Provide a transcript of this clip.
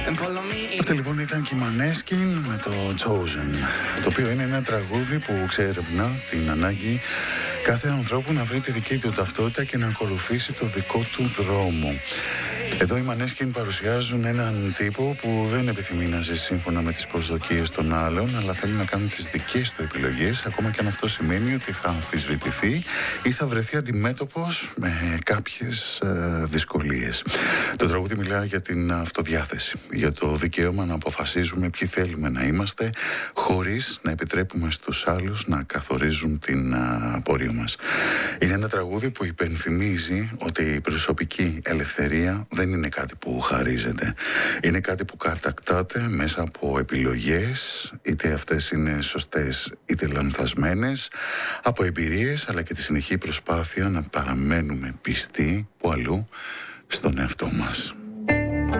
Αυτή λοιπόν ήταν και η Maneskin με το Chosen, το οποίο είναι ένα τραγούδι που ξερευνά την ανάγκη κάθε ανθρώπου να βρει τη δική του ταυτότητα και να ακολουθήσει το δικό του δρόμο. Εδώ οι Maneskin παρουσιάζουν έναν τύπο που δεν επιθυμεί να ζει σύμφωνα με τις προσδοκίες των άλλων, αλλά θέλει να κάνει τις δικές του επιλογές, ακόμα και αν αυτό σημαίνει ότι θα αμφισβητηθεί ή θα βρεθεί αντιμέτωπος με κάποιες δυσκολίες. Το τραγούδι μιλάει για την αυτοδιάθεση, για το δικαίωμα να αποφασίζουμε ποιοι θέλουμε να είμαστε, χωρίς να επιτρέπουμε στους άλλους να καθορίζουν την πορεία μας. Είναι ένα τραγούδι που υπενθυμίζει ότι η προσωπική ελευθερία δεν είναι κάτι που χαρίζεται. Είναι κάτι που κατακτάται μέσα από επιλογές, είτε αυτές είναι σωστές είτε λανθασμένες, από εμπειρίες, αλλά και τη συνεχή προσπάθεια να παραμένουμε πιστοί που αλλού στον εαυτό μας.